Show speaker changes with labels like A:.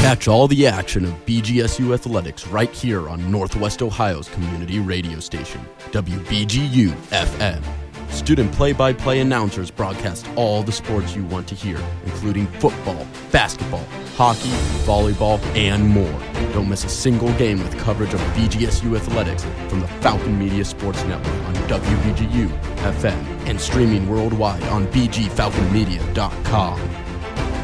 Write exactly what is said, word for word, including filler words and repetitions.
A: Catch all the action of B G S U Athletics right here on Northwest Ohio's community radio station, W B G U F M. Student play-by-play announcers broadcast all the sports you want to hear, including football, basketball, hockey, volleyball, and more. Don't miss a single game with coverage of B G S U Athletics from the Falcon Media Sports Network on W B G U F M and streaming worldwide on b g falcon media dot com.